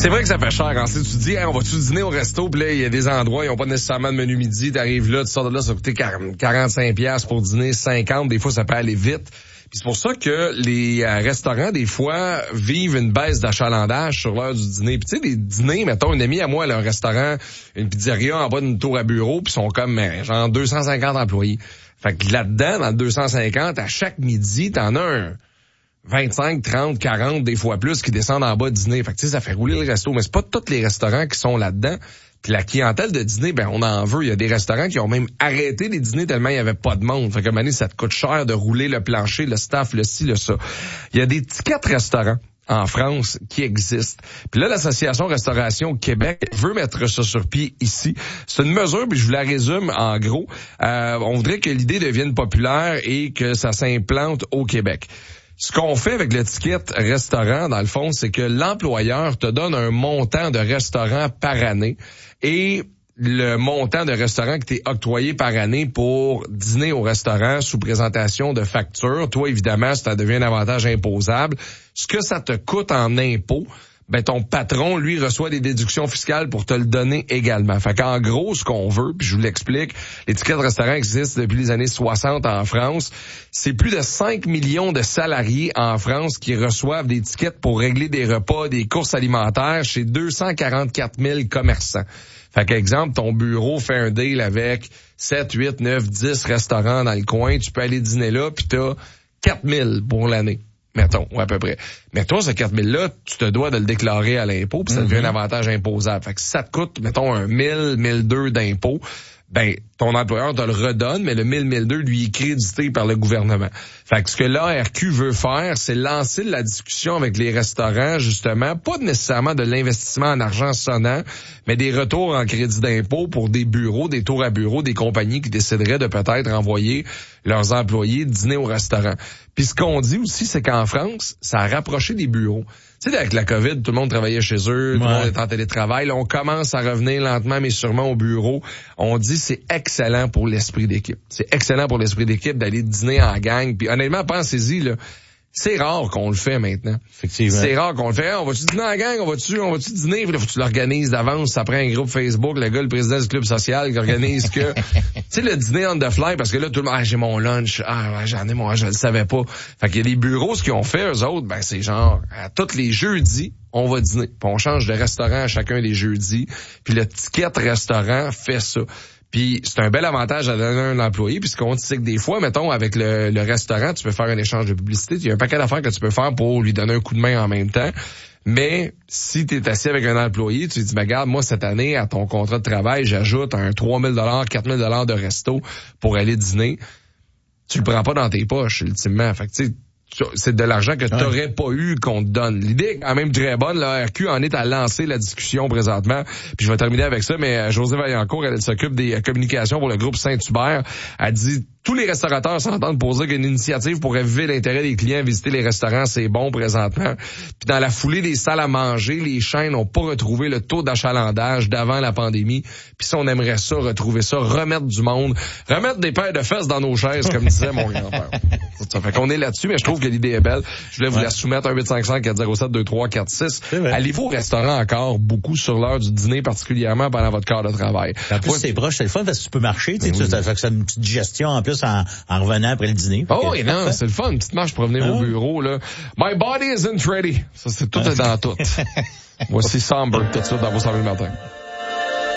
C'est vrai que ça fait cher. Quand tu dis, hey, on va-tu dîner au resto, puis là, il y a des endroits, ils n'ont pas nécessairement de menu midi, t'arrives là, tu sors de là, ça va coûter 45$ pour dîner, 50, des fois ça peut aller vite. Puis c'est pour ça que les restaurants, des fois, vivent une baisse d'achalandage sur l'heure du dîner. Puis tu sais, des dîners, mettons, une amie à moi, elle a un restaurant, une pizzeria en bas d'une tour à bureau, puis sont comme genre 250 employés. Fait que là-dedans, dans le 250, à chaque midi, t'en as un 25, 30, 40, des fois plus, qui descendent en bas de dîner. Fait que tu sais, ça fait rouler le resto. Mais c'est pas tous les restaurants qui sont là-dedans. Puis la clientèle de dîner, ben on en veut. Il y a des restaurants qui ont même arrêté les dîners tellement il y avait pas de monde. Fait que maintenant, ça te coûte cher de rouler le plancher, le staff, le ci, le ça. Il y a des tickets restaurants en France qui existent. Puis là, l'Association Restauration Québec veut mettre ça sur pied ici. C'est une mesure, puis je vous la résume en gros. On voudrait que l'idée devienne populaire et que ça s'implante au Québec. Ce qu'on fait avec le ticket restaurant, dans le fond, c'est que l'employeur te donne un montant de restaurant par année et le montant de restaurant qui t'est octroyé par année pour dîner au restaurant sous présentation de facture. Toi, évidemment, ça devient un avantage imposable. Ce que ça te coûte en impôts, ben ton patron, lui, reçoit des déductions fiscales pour te le donner également. Fait qu'en gros, ce qu'on veut, puis je vous l'explique, les tickets de restaurant existent depuis les années 60 en France. C'est plus de 5 millions de salariés en France qui reçoivent des tickets pour régler des repas, des courses alimentaires chez 244 000 commerçants. Fait qu'exemple, ton bureau fait un deal avec 7, 8, 9, 10 restaurants dans le coin. Tu peux aller dîner là, puis t'as 4 000 pour l'année. Mettons, ou à peu près. Mais toi, ce 4 000-là, tu te dois de le déclarer à l'impôt, puis ça devient un avantage imposable. Fait que si ça te coûte, mettons, 1 200 d'impôts, ben, ton employeur te le redonne, mais le 200, lui, est crédité par le gouvernement. Fait que ce que l'ARQ veut faire, c'est lancer la discussion avec les restaurants, justement, pas nécessairement de l'investissement en argent sonnant, mais des retours en crédit d'impôt pour des bureaux, des tours à bureaux, des compagnies qui décideraient de peut-être envoyer leurs employés dîner au restaurant. Puis ce qu'on dit aussi, c'est qu'en France, ça a rapproché des bureaux. Tu sais, avec la COVID, tout le monde travaillait chez eux, tout le monde était en télétravail. Là, on commence à revenir lentement, mais sûrement au bureau. On dit c'est excellent pour l'esprit d'équipe. C'est excellent pour l'esprit d'équipe d'aller dîner en gang. Puis honnêtement, pensez-y, là. C'est rare qu'on le fait maintenant. Effectivement. C'est rare qu'on le fait. Hey, on va-tu dîner en gang? On va-tu dîner? Puis là, faut que tu l'organises d'avance. Ça prend un groupe Facebook. Le gars, le président du club social qui organise que... tu sais, le dîner on the fly, parce que là, tout le monde... Ah, j'ai mon lunch. Ah, ouais, j'en ai mon... Je le savais pas. Fait qu'il y a des bureaux, ce qu'ils ont fait, eux autres, ben c'est genre, à tous les jeudis, on va dîner. Puis on change de restaurant à chacun des jeudis. Puis le ticket restaurant fait ça. Puis c'est un bel avantage à donner à un employé, puis ce qu'on dit, c'est que des fois, mettons, avec le restaurant, tu peux faire un échange de publicité. Il y a un paquet d'affaires que tu peux faire pour lui donner un coup de main en même temps. Mais si tu es assis avec un employé, tu lui dis, ben, regarde, moi, cette année, à ton contrat de travail, j'ajoute un 3 000 4 000 de resto pour aller dîner. Tu le prends pas dans tes poches, ultimement. Fait que, tu sais, c'est de l'argent que tu n'aurais pas eu qu'on te donne. L'idée est quand même très bonne. La RQ en est à lancer la discussion présentement. Puis je vais terminer avec ça, mais Josée Vaillancourt, elle s'occupe des communications pour le groupe Saint-Hubert. Elle dit, tous les restaurateurs s'entendent pour dire qu'une initiative pour viver l'intérêt des clients, visiter les restaurants, c'est bon présentement. Puis dans la foulée des salles à manger, les chaînes n'ont pas retrouvé le taux d'achalandage d'avant la pandémie. Puis si on aimerait ça, retrouver ça, remettre du monde, remettre des paires de fesses dans nos chaises, comme disait mon grand-père. Ça fait qu'on est là-dessus, mais je trouve que l'idée est belle. Je voulais vous la soumettre, 1-855-407-2346. Allez-vous au restaurant encore beaucoup sur l'heure du dîner, particulièrement pendant votre quart de travail? En plus, c'est proche, c'est le fun parce que tu peux marcher, tu sais, ça fait que ça une petite digestion en plus en revenant après le dîner. Oh, et non, c'est le fun. Une petite marche pour revenir au bureau, là. My body isn't ready. Ça, c'est tout est dans tout. Voici Somber, tout de suite dans vos 100 000 matin.